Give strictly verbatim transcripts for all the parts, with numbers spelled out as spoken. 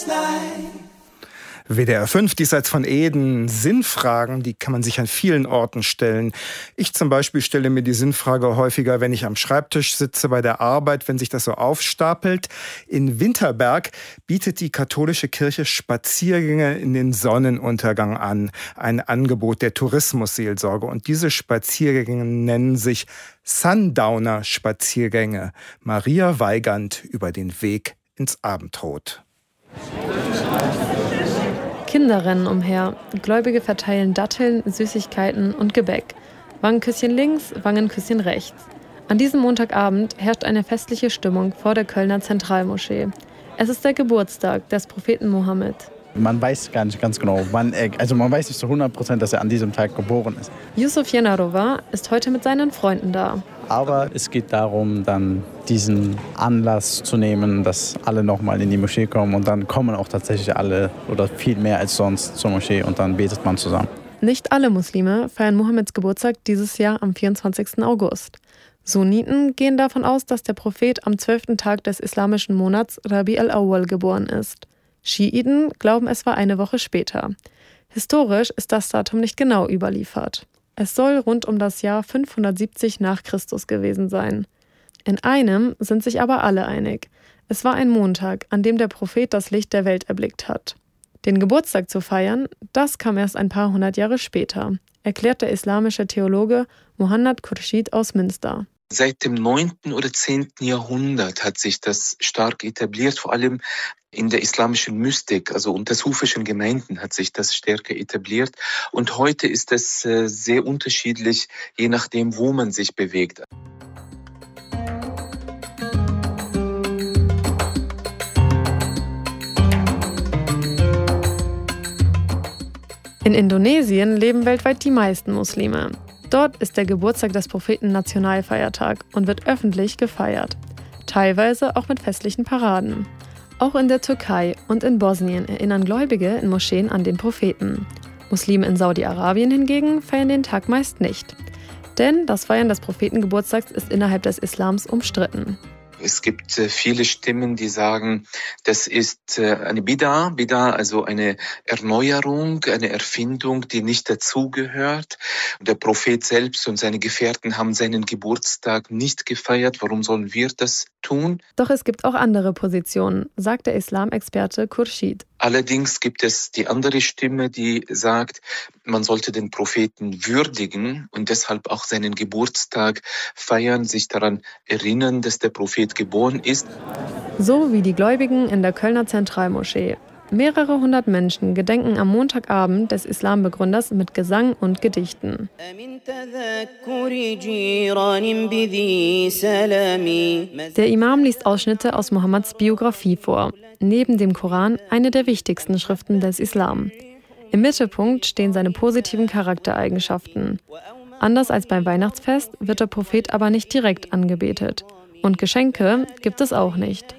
W D R fünf, diesseits von Eden, Sinnfragen, die kann man sich an vielen Orten stellen. Ich zum Beispiel stelle mir die Sinnfrage häufiger, wenn ich am Schreibtisch sitze bei der Arbeit, wenn sich das so aufstapelt. In Winterberg bietet die katholische Kirche Spaziergänge in den Sonnenuntergang an. Ein Angebot der Tourismusseelsorge. Und diese Spaziergänge nennen sich Sundowner-Spaziergänge. Maria Weigand über den Weg ins Abendrot. Kinder rennen umher. Gläubige verteilen Datteln, Süßigkeiten und Gebäck. Wangenküsschen links, Wangenküsschen rechts. An diesem Montagabend herrscht eine festliche Stimmung vor der Kölner Zentralmoschee. Es ist der Geburtstag des Propheten Mohammed. Man weiß gar nicht ganz genau, wann er, also man weiß nicht zu hundert Prozent, dass er an diesem Tag geboren ist. Yusuf Jenarova ist heute mit seinen Freunden da. Aber es geht darum, dann diesen Anlass zu nehmen, dass alle nochmal in die Moschee kommen. Und dann kommen auch tatsächlich alle oder viel mehr als sonst zur Moschee und dann betet man zusammen. Nicht alle Muslime feiern Mohammeds Geburtstag dieses Jahr am vierundzwanzigsten August. Sunniten gehen davon aus, dass der Prophet am zwölften Tag des islamischen Monats Rabi al-Awwal geboren ist. Schiiten glauben, es war eine Woche später. Historisch ist das Datum nicht genau überliefert. Es soll rund um das Jahr fünfhundertsiebzig nach Christus gewesen sein. In einem sind sich aber alle einig. Es war ein Montag, an dem der Prophet das Licht der Welt erblickt hat. Den Geburtstag zu feiern, das kam erst ein paar hundert Jahre später, erklärt der islamische Theologe Muhannad Khurshid aus Münster. Seit dem neunten oder zehnten Jahrhundert hat sich das stark etabliert, vor allem in der islamischen Mystik, also unter sufischen Gemeinden hat sich das stärker etabliert. Und heute ist es sehr unterschiedlich, je nachdem, wo man sich bewegt. In Indonesien leben weltweit die meisten Muslime. Dort ist der Geburtstag des Propheten Nationalfeiertag und wird öffentlich gefeiert. Teilweise auch mit festlichen Paraden. Auch in der Türkei und in Bosnien erinnern Gläubige in Moscheen an den Propheten. Muslime in Saudi-Arabien hingegen feiern den Tag meist nicht. Denn das Feiern des Prophetengeburtstags ist innerhalb des Islams umstritten. Es gibt äh, viele Stimmen, die sagen, das ist äh, eine Bid'a, Bid'a, also eine Erneuerung, eine Erfindung, die nicht dazugehört. Der Prophet selbst und seine Gefährten haben seinen Geburtstag nicht gefeiert. Warum sollen wir das tun? Doch es gibt auch andere Positionen, sagt der Islamexperte Khurshid. Allerdings gibt es die andere Stimme, die sagt, man sollte den Propheten würdigen und deshalb auch seinen Geburtstag feiern, sich daran erinnern, dass der Prophet geboren ist. So wie die Gläubigen in der Kölner Zentralmoschee. Mehrere hundert Menschen gedenken am Montagabend des Islambegründers mit Gesang und Gedichten. Der Imam liest Ausschnitte aus Mohammeds Biografie vor. Neben dem Koran eine der wichtigsten Schriften des Islam. Im Mittelpunkt stehen seine positiven Charaktereigenschaften. Anders als beim Weihnachtsfest wird der Prophet aber nicht direkt angebetet. Und Geschenke gibt es auch nicht.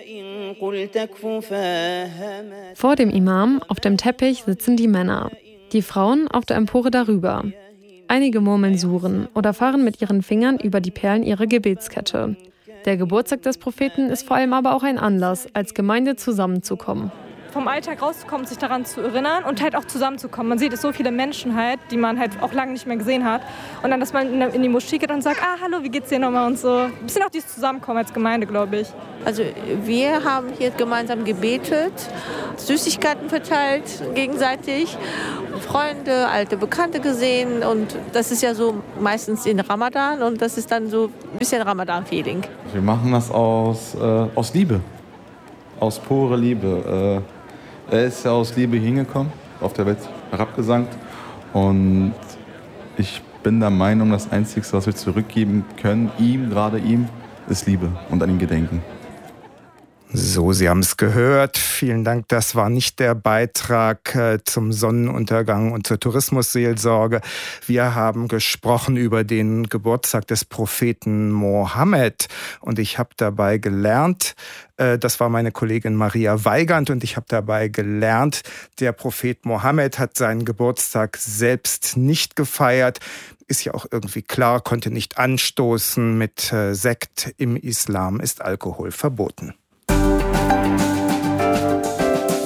Vor dem Imam auf dem Teppich sitzen die Männer, die Frauen auf der Empore darüber. Einige murmeln Suren oder fahren mit ihren Fingern über die Perlen ihrer Gebetskette. Der Geburtstag des Propheten ist vor allem aber auch ein Anlass, als Gemeinde zusammenzukommen. Vom Alltag rauszukommen, sich daran zu erinnern und halt auch zusammenzukommen. Man sieht es so viele Menschen halt, die man halt auch lange nicht mehr gesehen hat. Und dann, dass man in die Moschee geht und sagt, ah, hallo, wie geht's dir nochmal und so. Ein bisschen auch dieses Zusammenkommen als Gemeinde, glaube ich. Also wir haben hier gemeinsam gebetet, Süßigkeiten verteilt gegenseitig, Freunde, alte Bekannte gesehen. Und das ist ja so meistens in Ramadan und das ist dann so ein bisschen Ramadan-Feeling. Wir machen das aus, äh, aus Liebe, aus purer Liebe. Äh Er ist ja aus Liebe hingekommen, auf der Welt herabgesankt. Und ich bin der Meinung, das Einzige, was wir zurückgeben können, ihm, gerade ihm, ist Liebe und an ihn gedenken. So, Sie haben es gehört. Vielen Dank. Das war nicht der Beitrag äh, zum Sonnenuntergang und zur Tourismusseelsorge. Wir haben gesprochen über den Geburtstag des Propheten Mohammed. Und ich habe dabei gelernt, äh, das war meine Kollegin Maria Weigand, und ich habe dabei gelernt, der Prophet Mohammed hat seinen Geburtstag selbst nicht gefeiert. Ist ja auch irgendwie klar, konnte nicht anstoßen mit äh, Sekt. Im Islam ist Alkohol verboten.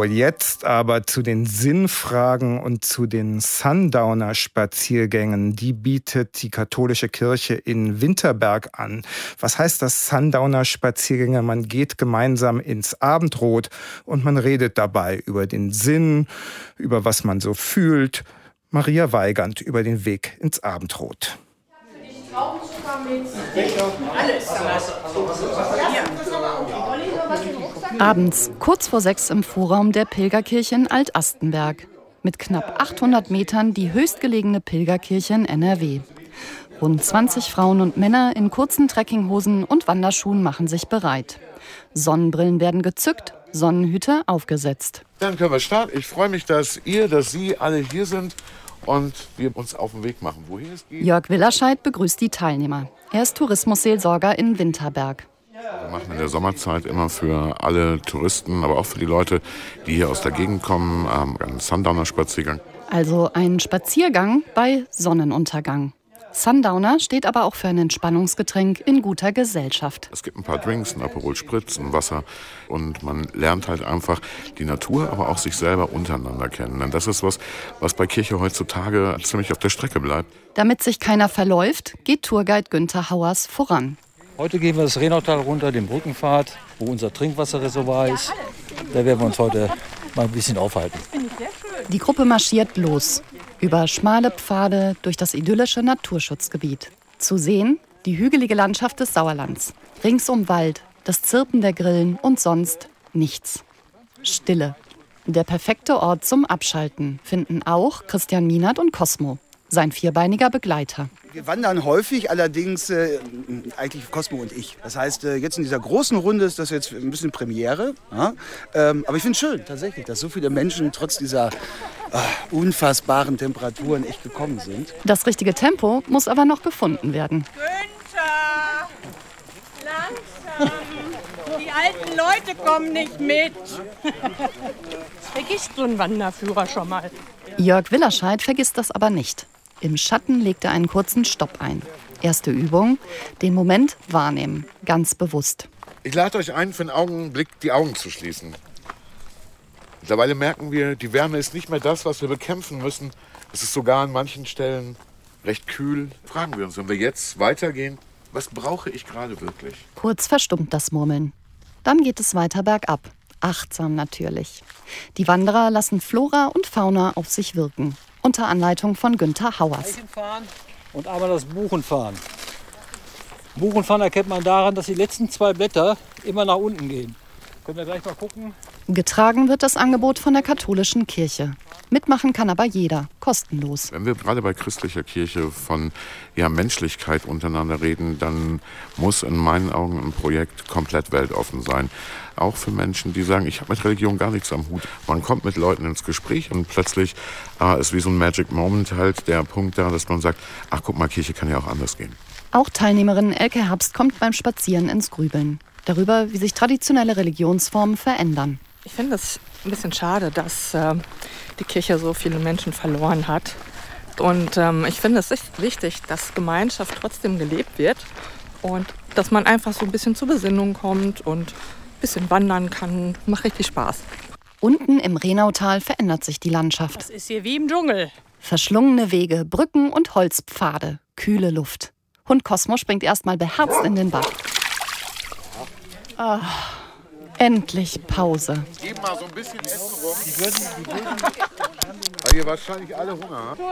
jetzt aber zu den Sinnfragen und zu den Sundowner-Spaziergängen. Die bietet die katholische Kirche in Winterberg an. Was heißt das Sundowner-Spaziergänge? Man geht gemeinsam ins Abendrot und man redet dabei über den Sinn, über was man so fühlt. Maria Weigand über den Weg ins Abendrot. Abends, kurz vor sechs im Vorraum der Pilgerkirche in Alt-Astenberg. Mit knapp achthundert Metern die höchstgelegene Pilgerkirche in N R W. Rund zwanzig Frauen und Männer in kurzen Trekkinghosen und Wanderschuhen machen sich bereit. Sonnenbrillen werden gezückt, Sonnenhüte aufgesetzt. Dann können wir starten. Ich freue mich, dass ihr, dass Sie alle hier sind und wir uns auf den Weg machen, wohin es geht. Jörg Willerscheid begrüßt die Teilnehmer. Er ist Tourismusseelsorger in Winterberg. Wir machen in der Sommerzeit immer für alle Touristen, aber auch für die Leute, die hier aus der Gegend kommen, einen Sundowner-Spaziergang. Also ein Spaziergang bei Sonnenuntergang. Sundowner steht aber auch für ein Entspannungsgetränk in guter Gesellschaft. Es gibt ein paar Drinks, ein Aperol Spritz, ein Wasser und man lernt halt einfach die Natur, aber auch sich selber untereinander kennen. Und das ist was, was bei Kirche heutzutage ziemlich auf der Strecke bleibt. Damit sich keiner verläuft, geht Tourguide Günther Hauers voran. Heute gehen wir das Renautal runter, den Brückenpfad, wo unser Trinkwasserreservoir ist. Da werden wir uns heute mal ein bisschen aufhalten. Die Gruppe marschiert los. Über schmale Pfade durch das idyllische Naturschutzgebiet. Zu sehen die hügelige Landschaft des Sauerlands. Ringsum Wald, das Zirpen der Grillen und sonst nichts. Stille. Der perfekte Ort zum Abschalten finden auch Christian Mienert und Cosmo, sein vierbeiniger Begleiter. Wir wandern häufig, allerdings äh, eigentlich Cosmo und ich. Das heißt, äh, jetzt in dieser großen Runde ist das jetzt ein bisschen Premiere. Ja? Ähm, aber ich finde es schön, tatsächlich, dass so viele Menschen trotz dieser äh, unfassbaren Temperaturen echt gekommen sind. Das richtige Tempo muss aber noch gefunden werden. Günther! Langsam! Die alten Leute kommen nicht mit. Vergisst so einen Wanderführer schon mal. Jörg Willerscheid vergisst das aber nicht. Im Schatten legt er einen kurzen Stopp ein. Erste Übung, den Moment wahrnehmen, ganz bewusst. Ich lade euch ein, für einen Augenblick die Augen zu schließen. Mittlerweile merken wir, die Wärme ist nicht mehr das, was wir bekämpfen müssen. Es ist sogar an manchen Stellen recht kühl. Fragen wir uns, wenn wir jetzt weitergehen, was brauche ich gerade wirklich? Kurz verstummt das Murmeln. Dann geht es weiter bergab. Achtsam natürlich. Die Wanderer lassen Flora und Fauna auf sich wirken. Unter Anleitung von Günther Hauers. Und einmal das Buchenfahren. Buchenfahren erkennt man daran, dass die letzten zwei Blätter immer nach unten gehen. Können wir gleich mal gucken. Getragen wird das Angebot von der katholischen Kirche. Mitmachen kann aber jeder, kostenlos. Wenn wir gerade bei christlicher Kirche von ja, Menschlichkeit untereinander reden, dann muss in meinen Augen ein Projekt komplett weltoffen sein. Auch für Menschen, die sagen, ich habe mit Religion gar nichts am Hut. Man kommt mit Leuten ins Gespräch und plötzlich äh, ist wie so ein Magic Moment halt der Punkt da, dass man sagt, ach guck mal, Kirche kann ja auch anders gehen. Auch Teilnehmerin Elke Herbst kommt beim Spazieren ins Grübeln. Darüber, wie sich traditionelle Religionsformen verändern. Ich finde es ein bisschen schade, dass äh, die Kirche so viele Menschen verloren hat. Und ähm, ich finde es echt wichtig, dass Gemeinschaft trotzdem gelebt wird und dass man einfach so ein bisschen zur Besinnung kommt und ein bisschen wandern kann. Macht richtig Spaß. Unten im Renautal verändert sich die Landschaft. Das ist hier wie im Dschungel. Verschlungene Wege, Brücken und Holzpfade, kühle Luft. Hund Cosmo springt erstmal beherzt in den Bach. Ah, endlich Pause. Gib mal so ein bisschen Essen rum. Die würden, die würden, weil ihr wahrscheinlich alle Hunger habt.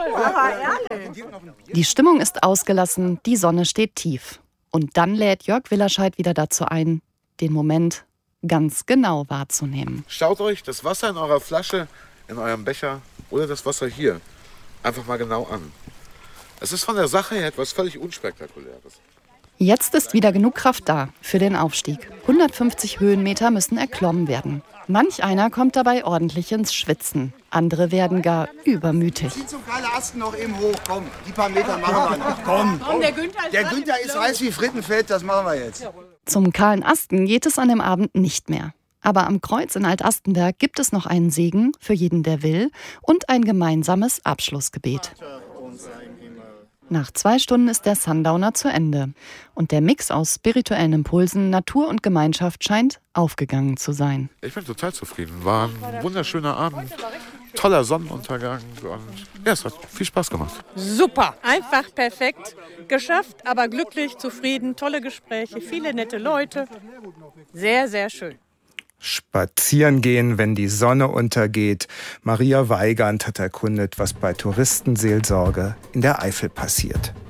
Die Stimmung ist ausgelassen, die Sonne steht tief. Und dann lädt Jörg Willerscheid wieder dazu ein, den Moment ganz genau wahrzunehmen. Schaut euch das Wasser in eurer Flasche, in eurem Becher oder das Wasser hier einfach mal genau an. Es ist von der Sache her etwas völlig Unspektakuläres. Jetzt ist wieder genug Kraft da für den Aufstieg. hundertfünfzig Höhenmeter müssen erklommen werden. Manch einer kommt dabei ordentlich ins Schwitzen. Andere werden gar übermütig. Zieh zum Kahle Asten noch eben hoch, komm. Die paar Meter machen wir noch. Komm, komm. Der Günther ist, der Günther ist heiß wie Frittenfett, das machen wir jetzt. Zum kahlen Asten geht es an dem Abend nicht mehr. Aber am Kreuz in Alt-Astenberg gibt es noch einen Segen für jeden, der will, und ein gemeinsames Abschlussgebet. Nach zwei Stunden ist der Sundowner zu Ende. Und der Mix aus spirituellen Impulsen, Natur und Gemeinschaft scheint aufgegangen zu sein. Ich bin total zufrieden. War ein wunderschöner Abend, toller Sonnenuntergang und ja, es hat viel Spaß gemacht. Super, einfach perfekt geschafft, aber glücklich, zufrieden, tolle Gespräche, viele nette Leute. Sehr, sehr schön. Spazieren gehen, wenn die Sonne untergeht. Maria Weigand hat erkundet, was bei Touristenseelsorge in der Eifel passiert.